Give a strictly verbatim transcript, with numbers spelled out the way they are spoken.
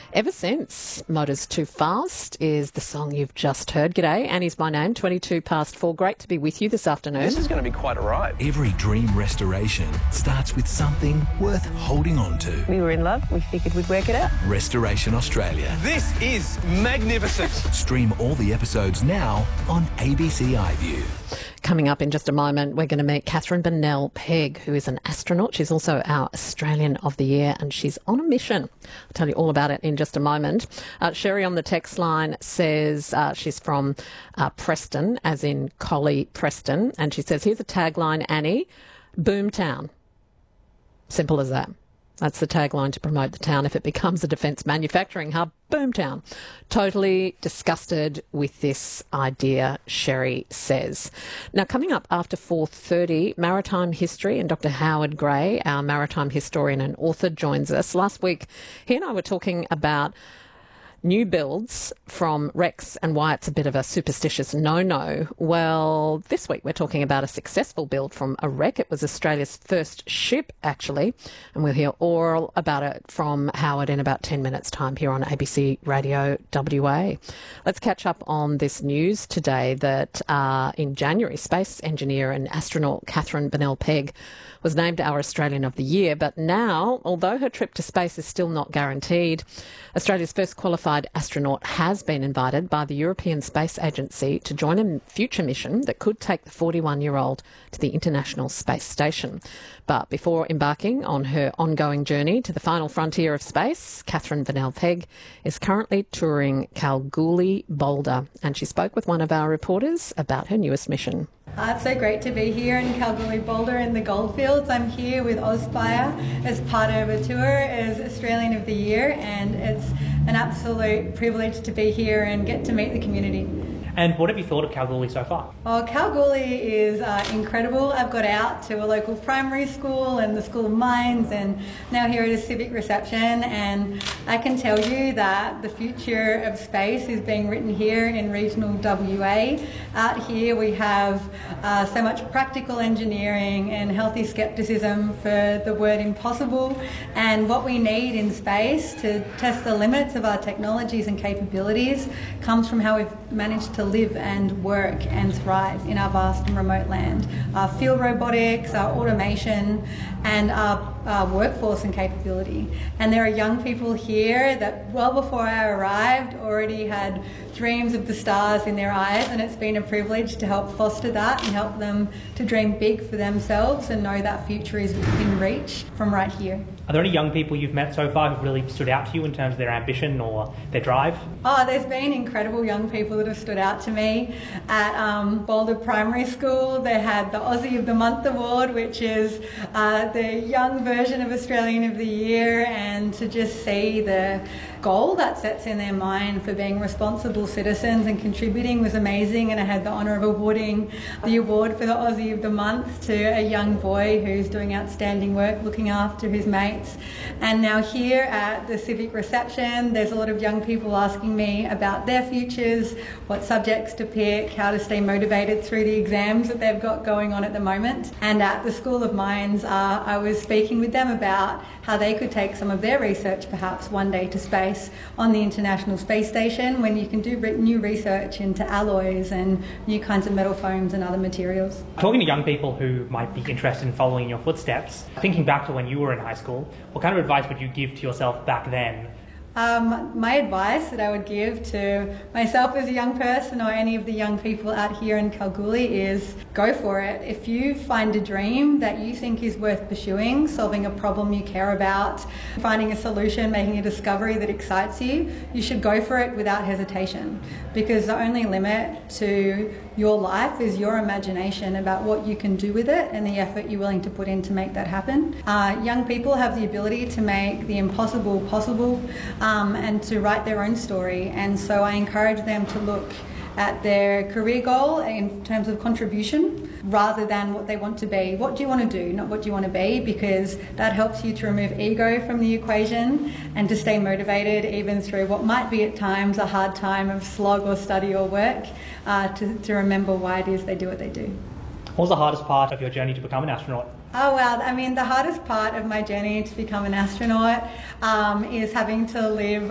Ever Since. Motors Too Fast is the song you've just heard. G'day, Annie's my name, twenty-two past four. Great to be with you this afternoon. This is going to be quite a ride. Every dream restoration starts with something worth holding on to. We were in love, we figured we'd work it out. Restoration Australia. This is magnificent. Stream all the episodes now on A B C iView. Coming up in just a moment, we're going to meet Catherine Bennell Pegg, who is an astronaut. She's also our Australian of the Year, and she's on a mission. I'll tell you all about it in just a moment. Uh, Sherry on the text line says uh, she's from uh, Preston, as in Collie Preston, and she says, here's a tagline, Annie, Boomtown. Simple as that. That's the tagline to promote the town if it becomes a defence manufacturing hub. Boomtown. Totally disgusted with this idea, Sherry says. Now, coming up after four thirty, maritime history, and Doctor Howard Gray, our maritime historian and author, joins us. Last week, he and I were talking about new builds from wrecks and why it's a bit of a superstitious no-no. Well, this week we're talking about a successful build from a wreck. It was Australia's first ship, actually, and we'll hear all about it from Howard in about ten minutes' time here on A B C Radio W A. Let's catch up on this news today that uh, in January, space engineer and astronaut Catherine Bennell Pegg was named our Australian of the Year, but now, although her trip to space is still not guaranteed, Australia's first qualified astronaut has been invited by the European Space Agency to join a future mission that could take the forty-one-year-old to the International Space Station. But before embarking on her ongoing journey to the final frontier of space, Catherine Bennell Pegg is currently touring Kalgoorlie Boulder, and she spoke with one of our reporters about her newest mission. Uh, it's so great to be here in Kalgoorlie Boulder in the Goldfields. I'm here with Ozpire as part of a tour as Australian of the Year, and it's an absolute privilege to be here and get to meet the community. And what have you thought of Kalgoorlie so far? Well, Kalgoorlie is uh, incredible. I've got out to a local primary school and the School of Mines, and now here at a civic reception, and I can tell you that the future of space is being written here in regional W A. Out here we have uh, so much practical engineering and healthy skepticism for the word impossible, and what we need in space to test the limits of our technologies and capabilities comes from how we've managed to live and work and thrive in our vast and remote land. Our field robotics, our automation, and our, our workforce and capability. And there are young people here that well before I arrived already had dreams of the stars in their eyes, and it's been a privilege to help foster that and help them to dream big for themselves and know that future is within reach from right here. Are there any young people you've met so far who've really stood out to you in terms of their ambition or their drive? Oh, there's been incredible young people that have stood out to me. At um, Boulder Primary School, they had the Aussie of the Month Award, which is uh, the young version of Australian of the Year, and to just see the goal that sets in their mind for being responsible citizens and contributing was amazing. And I had the honour of awarding the award for the Aussie of the Month to a young boy who's doing outstanding work looking after his mates. And now here at the civic reception, there's a lot of young people asking me about their futures, what subjects to pick, how to stay motivated through the exams that they've got going on at the moment. And at the School of Mines, uh, I was speaking with them about how they could take some of their research perhaps one day to space on the International Space Station, when you can do new research into alloys and new kinds of metal foams and other materials. Talking to young people who might be interested in following in your footsteps, thinking back to when you were in high school, what kind of advice would you give to yourself back then? Um, my advice that I would give to myself as a young person or any of the young people out here in Kalgoorlie is go for it. If you find a dream that you think is worth pursuing, solving a problem you care about, finding a solution, making a discovery that excites you, you should go for it without hesitation, because the only limit to your life is your imagination about what you can do with it and the effort you're willing to put in to make that happen. Uh, young people have the ability to make the impossible possible. Um, and to write their own story, and so I encourage them to look at their career goal in terms of contribution rather than what they want to be. What do you want to do, not what do you want to be, because that helps you to remove ego from the equation and to stay motivated even through what might be at times a hard time of slog or study or work, uh, to, to remember why it is they do what they do. What was the hardest part of your journey to become an astronaut? Oh, well, I mean, the hardest part of my journey to become an astronaut um, is having to live